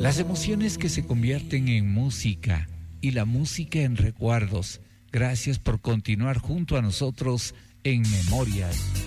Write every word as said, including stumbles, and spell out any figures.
Las emociones que se convierten en música y la música en recuerdos. Gracias por continuar junto a nosotros en Memorias